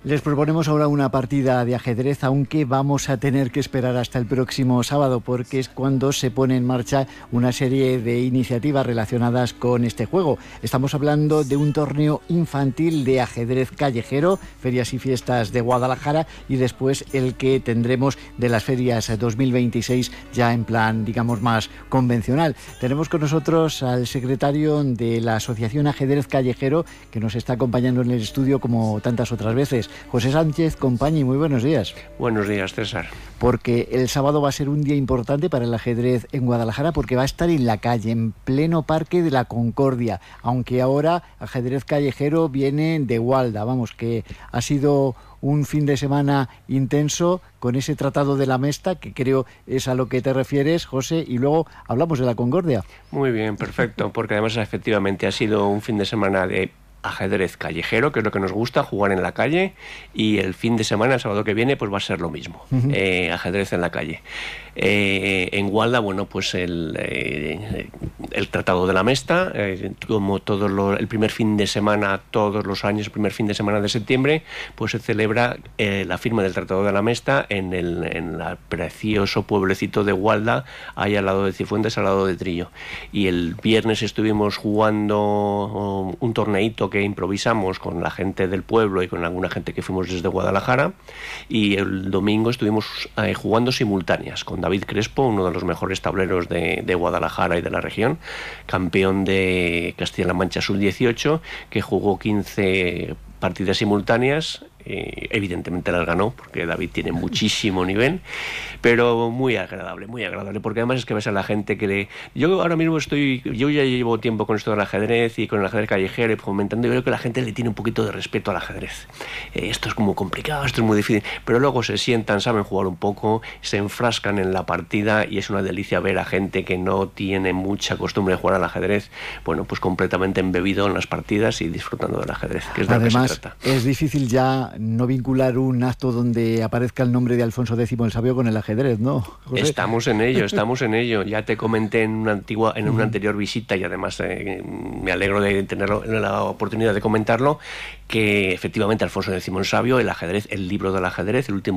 Les proponemos ahora una partida de ajedrez, aunque vamos a tener que esperar hasta el próximo sábado, porque es cuando se pone en marcha una serie de iniciativas relacionadas con este juego. Estamos hablando de un torneo infantil de ajedrez callejero, Ferias y Fiestas de Guadalajara, y después el que tendremos de las ferias 2026 ya en plan, digamos, más convencional. Tenemos con nosotros al secretario de la Asociación Ajedrez Callejero, que nos está acompañando en el estudio como tantas otras veces. José Sánchez Compañi, muy buenos días. Buenos días, César. Porque el sábado va a ser un día importante para el ajedrez en Guadalajara, porque va a estar en la calle, en pleno Parque de la Concordia, aunque ahora ajedrez callejero viene de Gualda. Vamos, que ha sido un fin de semana intenso con ese Tratado de la Mesta, que creo es a lo que te refieres, José, y luego hablamos de la Concordia. Muy bien, perfecto, porque además efectivamente ha sido un fin de semana de ajedrez callejero, que es lo que nos gusta, jugar en la calle, y el fin de semana, el sábado que viene, pues va a ser lo mismo, ajedrez en la calle. En Gualda, bueno, pues el Tratado de la Mesta, como el primer fin de semana, todos los años, el primer fin de semana de septiembre, pues se celebra la firma del Tratado de la Mesta en el precioso pueblecito de Gualda, ahí al lado de Cifuentes, al lado de Trillo. Y el viernes estuvimos jugando un torneito que improvisamos con la gente del pueblo y con alguna gente que fuimos desde Guadalajara, y el domingo estuvimos jugando simultáneas con David Crespo, uno de los mejores tableros de Guadalajara y de la región, campeón de Castilla-La Mancha Sub-18, que jugó 15 partidas simultáneas. Evidentemente las ganó, porque David tiene muchísimo nivel, pero muy agradable, porque además es que ves a la gente que yo ahora mismo yo ya llevo tiempo con esto del ajedrez y con el ajedrez callejero y fomentando, y creo que la gente le tiene un poquito de respeto al ajedrez. Esto es como complicado, esto es muy difícil, pero luego se sientan, saben jugar un poco, se enfrascan en la partida, y es una delicia ver a gente que no tiene mucha costumbre de jugar al ajedrez, bueno, pues completamente embebido en las partidas y disfrutando del ajedrez, que es de lo que se trata. Es difícil ya no vincular un acto donde aparezca el nombre de Alfonso X el Sabio con el ajedrez, ¿no, José? Estamos en ello. Ya te comenté en una anterior visita, y además me alegro de tener la oportunidad de comentarlo, que efectivamente Alfonso X el Sabio, el libro del ajedrez, el último